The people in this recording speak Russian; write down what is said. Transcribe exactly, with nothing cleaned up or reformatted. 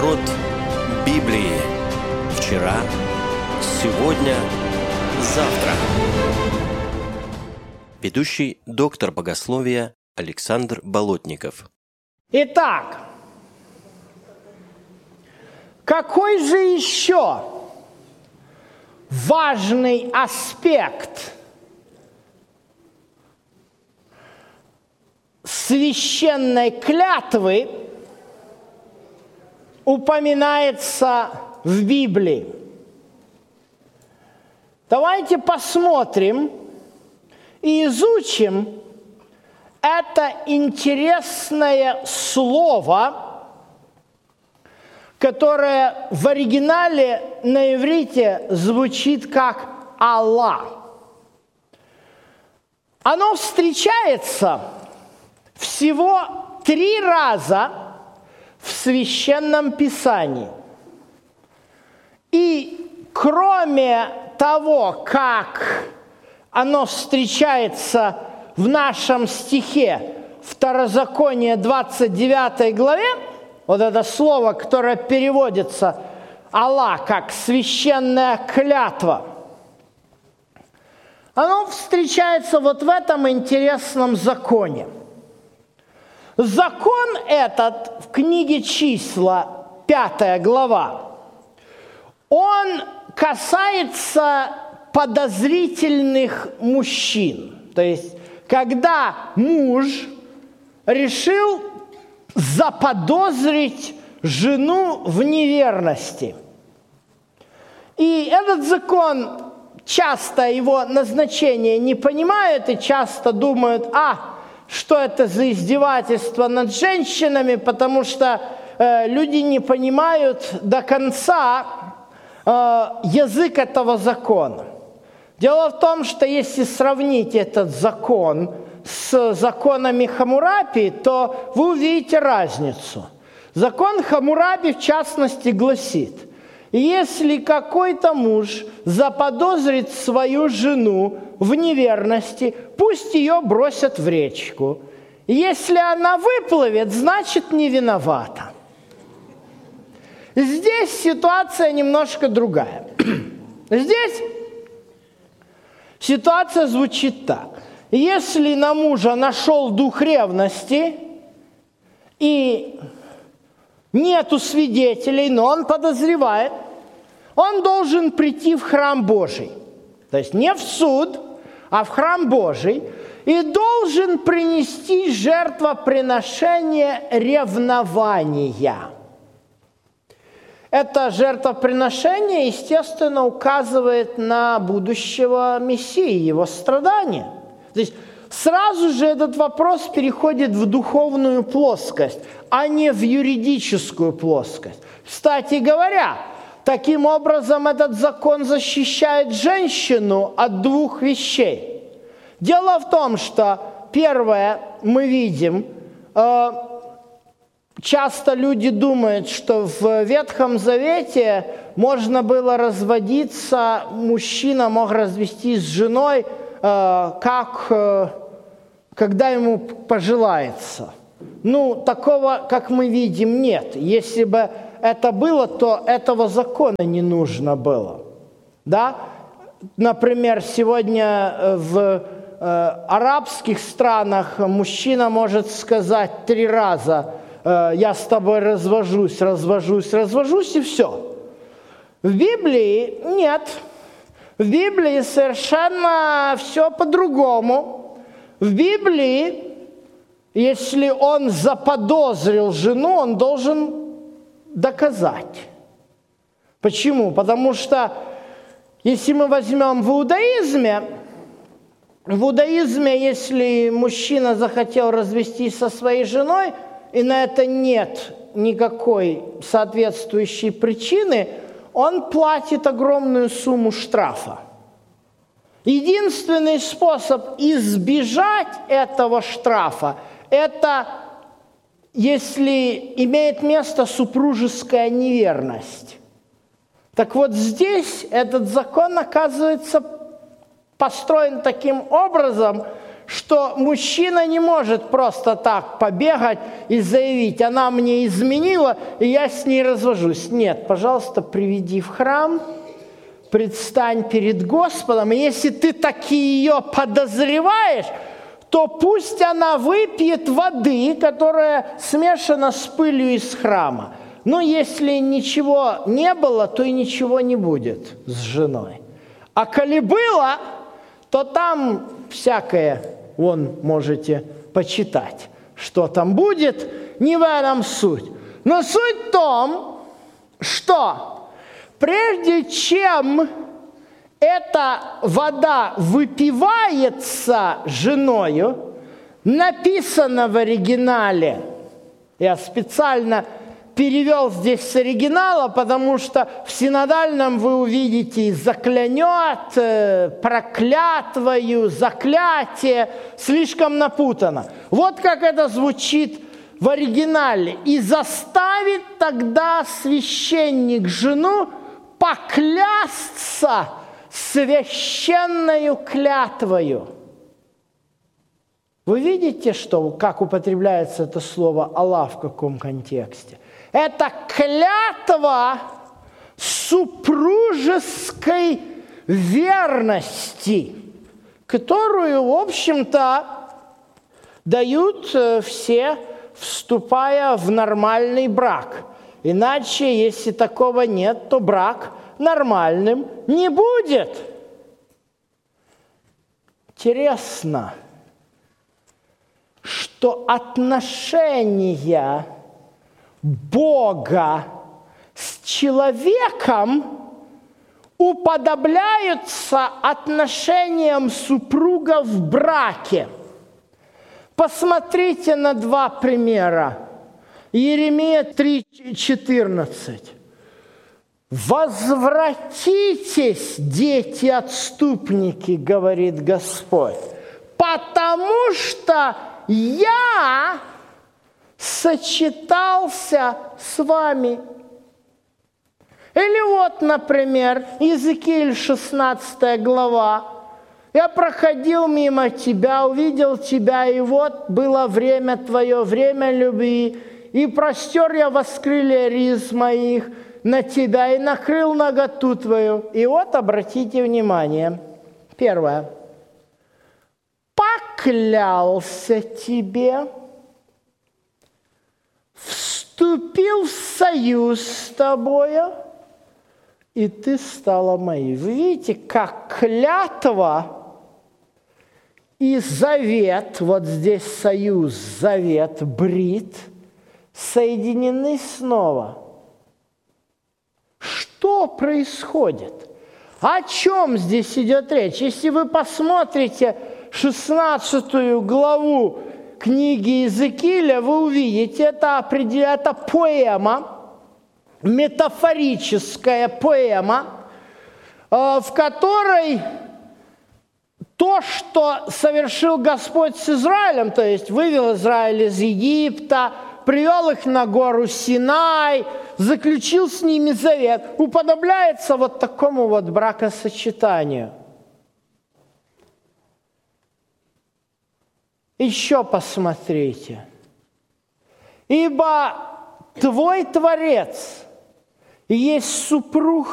Урок Библии. Вчера, сегодня, завтра. Ведущий доктор богословия Александр Болотников. Итак, какой же еще важный аспект священной клятвы упоминается в Библии? Давайте посмотрим и изучим это интересное слово, которое в оригинале на иврите звучит как «Аллах». Оно встречается всего три раза в Священном Писании. И кроме того, как оно встречается в нашем стихе Второзаконие двадцать девятой главе, вот это слово, которое переводится «Аллах» как «священная клятва», оно встречается вот в этом интересном законе. Закон этот в книге «Числа», пятая глава, он касается подозрительных мужчин. То есть, когда муж решил заподозрить жену в неверности. И этот закон, часто его назначение не понимают и часто думают, а, что это за издевательство над женщинами, потому что э, люди не понимают до конца э, язык этого закона. Дело в том, что если сравнить этот закон с законами Хаммурапи, то вы увидите разницу. Закон Хаммурапи, в частности, гласит, если какой-то муж заподозрит свою жену в неверности, пусть ее бросят в речку. Если она выплывет, значит, не виновата. Здесь ситуация немножко другая. Здесь ситуация звучит так. Если на мужа нашел дух ревности, и нету свидетелей, но он подозревает, он должен прийти в храм Божий. То есть не в суд, а в храм Божий, и должен принести жертвоприношение ревнования. Это жертвоприношение, естественно, указывает на будущего Мессии, его страдания. То есть сразу же этот вопрос переходит в духовную плоскость, а не в юридическую плоскость. Кстати говоря, таким образом этот закон защищает женщину от двух вещей. Дело в том, что первое, мы видим, э, часто люди думают, что в Ветхом Завете можно было разводиться, мужчина мог развестись с женой, э, как, э, когда ему пожелается. Ну, такого, как мы видим, нет. Если бы это было, то этого закона не нужно было. Да? Например, сегодня в э, арабских странах мужчина может сказать три раза: «Я с тобой развожусь, развожусь, развожусь», и все. В Библии нет. В Библии совершенно все по-другому. В Библии, если он заподозрил жену, он должен доказать. Почему? Потому что, если мы возьмем в иудаизме, в иудаизме, если мужчина захотел развестись со своей женой, и на это нет никакой соответствующей причины, он платит огромную сумму штрафа. Единственный способ избежать этого штрафа – это если имеет место супружеская неверность. Так вот здесь этот закон, оказывается, построен таким образом, что мужчина не может просто так побегать и заявить: она мне изменила, и я с ней развожусь. Нет, пожалуйста, приведи в храм, предстань перед Господом, и если ты таки ее подозреваешь, то пусть она выпьет воды, которая смешана с пылью из храма. Но если ничего не было, то и ничего не будет с женой. А коли было, то там всякое, вон, можете почитать, что там будет, не в этом суть. Но суть в том, что прежде чем эта вода выпивается женою, написано в оригинале, я специально перевел здесь с оригинала, потому что в синодальном вы увидите «заклянет», «проклятвою», «заклятие», слишком напутано. Вот как это звучит в оригинале. «И заставит тогда священник жену поклясться священною клятвою». Вы видите, что, как употребляется это слово «Аллах» в каком контексте? Это клятва супружеской верности, которую, в общем-то, дают все, вступая в нормальный брак. Иначе, если такого нет, то брак нормальным не будет. Интересно, что отношения Бога с человеком уподобляются отношениям супруга в браке. Посмотрите на два примера. Иеремия три четырнадцать. «Возвратитесь, дети-отступники, говорит Господь, потому что я сочетался с вами». Или вот, например, Иезекииль шестнадцатая глава. «Я проходил мимо тебя, увидел тебя, и вот было время твое, время любви, и простер я воскрылья риз моих на тебя, и накрыл наготу твою». И вот, обратите внимание, первое. «Поклялся тебе, вступил в союз с тобою, и ты стала моей». Вы видите, как клятва и завет, вот здесь союз, завет, брит, соединены снова. Что происходит? О чем здесь идет речь? Если вы посмотрите шестнадцатую главу книги Иезекииля, вы увидите, это, это поэма, метафорическая поэма, в которой то, что совершил Господь с Израилем, то есть вывел Израиль из Египта, привел их на гору Синай, заключил с ними завет, уподобляется вот такому вот бракосочетанию. Еще посмотрите. «Ибо твой Творец есть супруг